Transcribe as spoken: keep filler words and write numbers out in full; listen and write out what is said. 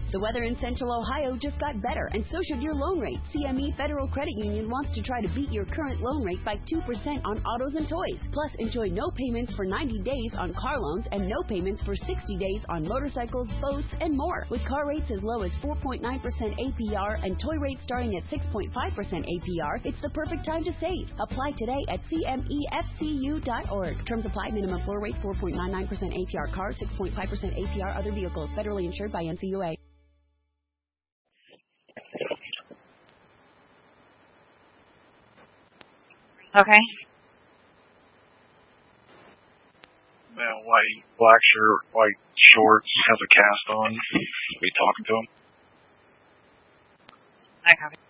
The weather in Central Ohio just got better, and so should your loan rate. C M E Federal Credit Union wants to try to beat your current loan rate by two percent on autos and toys. Plus, enjoy no payments for ninety days on car loans and no payments for sixty days on motorcycles, boats, and more. With car rates as low as four point nine percent A P R and toy rates starting at six point five percent A P R, it's the perfect time to save. Apply today at C M E F C U dot org. Terms apply. Minimum floor rates four point nine nine percent A P R cars, six point five percent A P R other vehicles. Federally insured by N C U A. Okay. Man, white, black shirt, white shorts, has a cast on. Be talking to him. I copy.